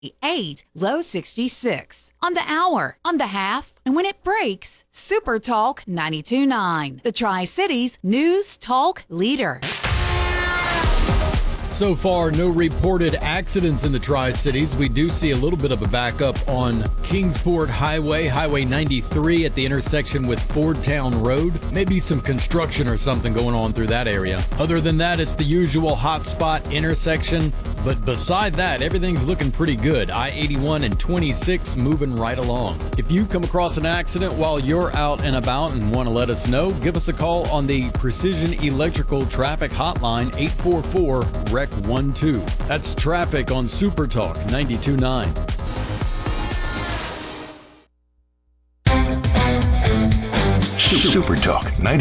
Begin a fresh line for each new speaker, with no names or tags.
8, low 66. On the hour, on the half, and when it breaks, Super Talk 92.9. The Tri-Cities News Talk Leader.
So far, no reported accidents in the Tri-Cities. We do see a little bit of a backup on Kingsport Highway, Highway 93 at the intersection with Fordtown Road. Maybe some construction or something going on through that area. Other than that, it's the usual hotspot intersection. But beside that, everything's looking pretty good. I-81 and 26 moving right along. If you come across an accident while you're out and about and want to let us know, give us a call on the Precision Electrical Traffic Hotline, 844-REC-12. That's traffic on Super Talk 92.9.
Super Talk 90.